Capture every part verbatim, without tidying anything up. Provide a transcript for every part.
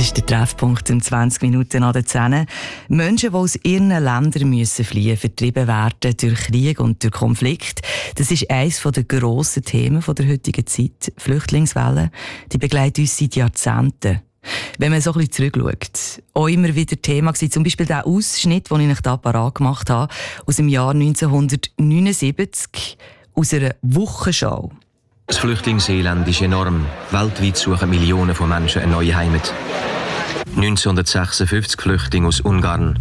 ist der Treffpunkt in zwanzig Minuten an der zehn. Menschen, die aus ihren Ländern müssen fliehen, vertrieben werden durch Krieg und durch Konflikt. Das ist eines der grossen Themen der heutigen Zeit. Flüchtlingswellen, die begleiten uns seit Jahrzehnten. Wenn man so ein bisschen zurückschaut, auch immer wieder Thema war, zum Beispiel der Ausschnitt, den ich euch hier parat gemacht habe, aus dem Jahr neunzehnhundertneunundsiebzig, aus einer Wochenschau. Das Flüchtlingselend ist enorm. Weltweit suchen Millionen von Menschen eine neue Heimat. neunzehnhundertsechsundfünfzig Flüchtlinge aus Ungarn.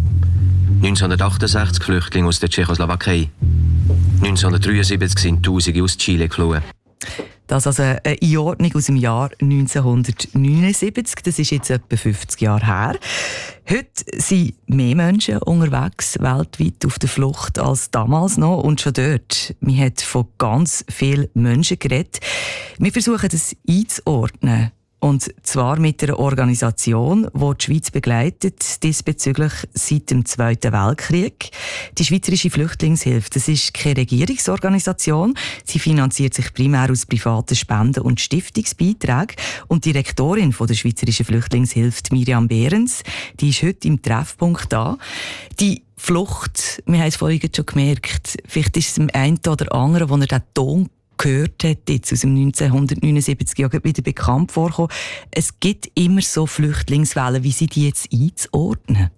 neunzehnhundertachtundsechzig Flüchtlinge aus der Tschechoslowakei. neunzehnhundertdreiundsiebzig sind Tausende aus Chile geflohen. Das ist also eine Einordnung aus dem Jahr neunzehnhundertneunundsiebzig. Das ist jetzt etwa fünfzig Jahre her. Heute sind mehr Menschen unterwegs, weltweit auf der Flucht, als damals noch. Und schon dort, man hat von ganz vielen Menschen geredet. Wir versuchen das einzuordnen. Und zwar mit einer Organisation, die die Schweiz begleitet, diesbezüglich seit dem Zweiten Weltkrieg. Die Schweizerische Flüchtlingshilfe, das ist keine Regierungsorganisation. Sie finanziert sich primär aus privaten Spenden und Stiftungsbeiträgen. Und die Direktorin der Schweizerischen Flüchtlingshilfe, Miriam Behrens, die ist heute im Treffpunkt da. Die Flucht, wir haben es vorhin schon gemerkt, vielleicht ist es dem einen oder anderen, wo er den Ton gehört hat, jetzt aus dem neunzehnhundertneunundsiebzig Jahr wieder bekannt vorkommen. Es gibt immer so Flüchtlingswellen. Wie sind die jetzt einzuordnen?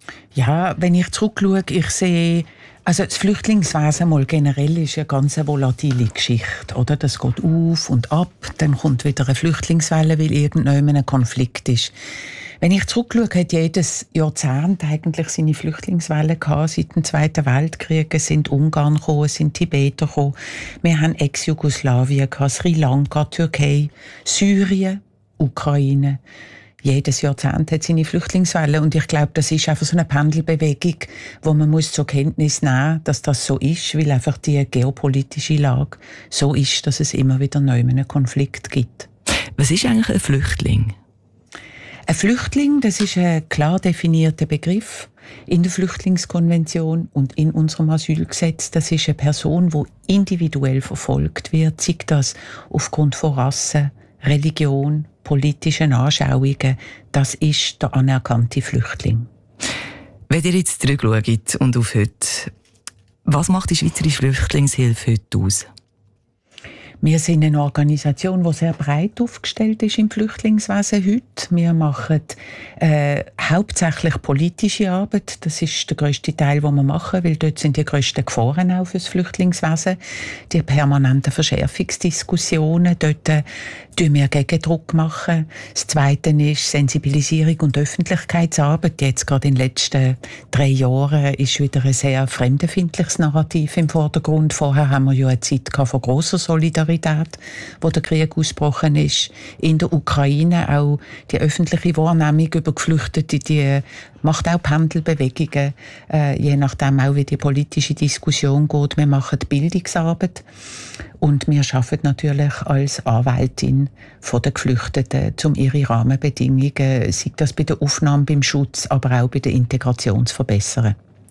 Ja, wenn ich zurückschaue, ich sehe, also das Flüchtlingswesen mal generell ist eine ganz volatile Geschichte, oder? Das geht auf und ab, dann kommt wieder eine Flüchtlingswelle, weil irgendjemand ein Konflikt ist. Wenn ich zurückschaue, hat jedes Jahrzehnt eigentlich seine Flüchtlingswelle gehabt. Seit dem Zweiten Weltkrieg es sind Ungarn gekommen, es sind Tibeter gekommen. Wir haben Ex-Jugoslawien gehabt, Sri Lanka, Türkei, Syrien, Ukraine. Jedes Jahrzehnt hat seine Flüchtlingswelle. Und ich glaube, das ist einfach so eine Pendelbewegung, wo man muss zur Kenntnis nehmen, dass das so ist, weil einfach die geopolitische Lage so ist, dass es immer wieder neu einen Konflikt gibt. Was ist eigentlich ein Flüchtling? Ein Flüchtling, das ist ein klar definierter Begriff in der Flüchtlingskonvention und in unserem Asylgesetz. Das ist eine Person, die individuell verfolgt wird, sei das aufgrund von Rasse, Religion, politischen Anschauungen. Das ist der anerkannte Flüchtling. Wenn ihr jetzt zurückschaut und auf heute, was macht die Schweizerische Flüchtlingshilfe heute aus? Wir sind eine Organisation, die sehr breit aufgestellt ist im Flüchtlingswesen heute. Wir machen äh, hauptsächlich politische Arbeit. Das ist der grösste Teil, den wir machen, weil dort sind die grössten Gefahren auch für das Flüchtlingswesen. Die permanenten Verschärfungsdiskussionen, dort äh, tun wir Gegendruck machen. Das Zweite ist Sensibilisierung und Öffentlichkeitsarbeit. Jetzt gerade in den letzten drei Jahren ist wieder ein sehr fremdenfeindliches Narrativ im Vordergrund. Vorher haben wir ja eine Zeit von grosser Solidarität, wo der Krieg ausgebrochen ist. In der Ukraine auch die öffentliche Wahrnehmung über Geflüchtete, die macht auch Pendelbewegungen, äh, je nachdem auch, wie die politische Diskussion geht. Wir machen Bildungsarbeit und wir arbeiten natürlich als Anwältin von den Geflüchteten, um ihre Rahmenbedingungen, sei das bei der Aufnahme, beim Schutz, aber auch bei der Integration zu verbessern.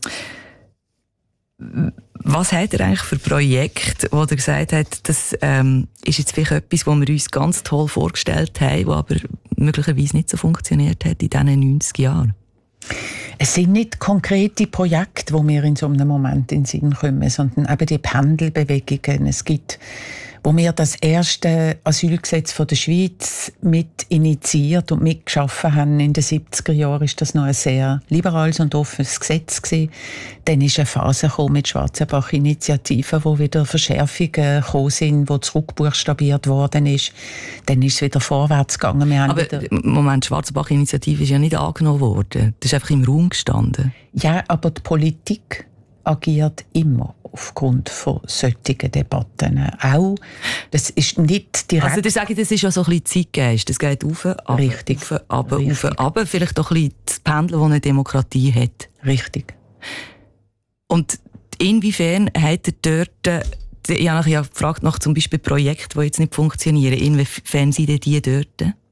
Was hat er eigentlich für Projekte, wo er gesagt hat, das ähm, ist jetzt vielleicht etwas, was wir uns ganz toll vorgestellt haben, was aber möglicherweise nicht so funktioniert hat in diesen neunzig Jahren? Es sind nicht konkrete Projekte, wo mir in so einem Moment in den Sinn kommen, sondern eben die Pendelbewegungen. Es gibt, wo wir das erste Asylgesetz von der Schweiz mit initiiert und mitgeschaffen haben in den siebziger Jahren, ist das noch ein sehr liberales und offenes Gesetz gewesen. Dann ist eine Phase gekommen mit Schwarzenbach-Initiativen, wo wieder Verschärfungen gekommen sind, wo zurückbuchstabiert worden ist. Dann ist es wieder vorwärts gegangen. Wir haben aber wieder Moment, Schwarzenbach-Initiative ist ja nicht angenommen worden. Das ist einfach im Raum gestanden. Ja, aber die Politik agiert immer aufgrund von solchen Debatten. Auch, das ist nicht direkt... Also, das sage ich, das ist ja so ein bisschen Zeitgeist. Das geht rauf, runter, Richtig. rauf, runter, Richtig. rauf, runter. Vielleicht auch ein bisschen das Pendeln, das eine Demokratie hat. Richtig. Und inwiefern hat er dort... Ich habe ja gefragt nach zum Beispiel Projekten, die jetzt nicht funktionieren. Inwiefern sind denn die dort?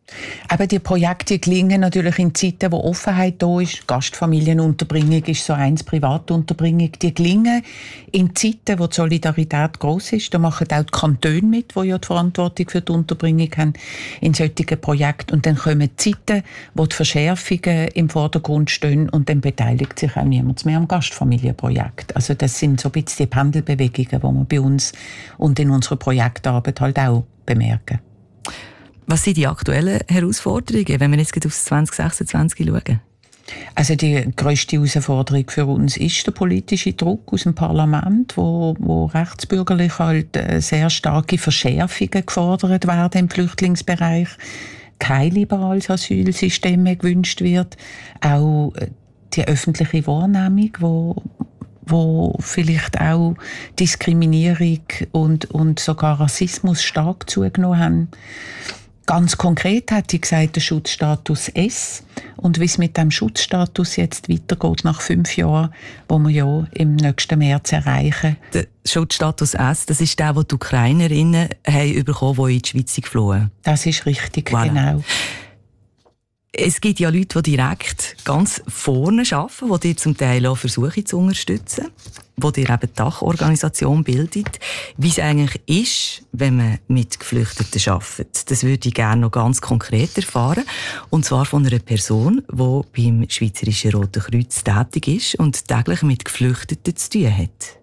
Aber die Projekte gelingen natürlich in Zeiten, wo Offenheit da ist. Gastfamilienunterbringung ist so eins, Privatunterbringung. Die gelingen in Zeiten, wo die Solidarität gross ist. Da machen auch die Kantone mit, die ja die Verantwortung für die Unterbringung haben, in solchen Projekten. Und dann kommen Zeiten, wo die Verschärfungen im Vordergrund stehen und dann beteiligt sich auch niemand mehr am Gastfamilienprojekt. Also das sind so ein bisschen die Pendelbewegungen, die wir bei uns und in unserer Projektarbeit halt auch bemerken. Was sind die aktuellen Herausforderungen, wenn wir jetzt auf zwanzig sechsundzwanzig schauen? Also die grösste Herausforderung für uns ist der politische Druck aus dem Parlament, wo, wo rechtsbürgerlich halt sehr starke Verschärfungen gefordert werden im Flüchtlingsbereich. Kein liberales Asylsystem mehr gewünscht wird. Auch die öffentliche Wahrnehmung, wo wo vielleicht auch Diskriminierung und, und sogar Rassismus stark zugenommen haben. Ganz konkret hat sie gesagt, der Schutzstatus S. Und wie es mit dem Schutzstatus jetzt weitergeht nach fünf Jahren, wo wir ja im nächsten März erreichen. Der Schutzstatus S, das ist der, den die Ukrainerinnen haben bekommen, die in die Schweiz geflohen. Das ist richtig, voilà. Genau. Es gibt ja Leute, die direkt ganz vorne arbeiten, die dir zum Teil auch versuchen zu unterstützen, die dir eben die Dachorganisation bildet. Wie es eigentlich ist, wenn man mit Geflüchteten arbeitet, das würde ich gerne noch ganz konkret erfahren. Und zwar von einer Person, die beim Schweizerischen Roten Kreuz tätig ist und täglich mit Geflüchteten zu tun hat.